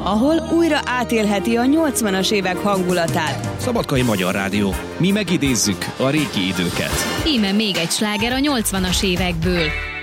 ahol újra átélheti a 80-as évek hangulatát. Szabadkai Magyar Rádió. Mi megidézzük a régi időket. Íme még egy sláger a 80-as évekből.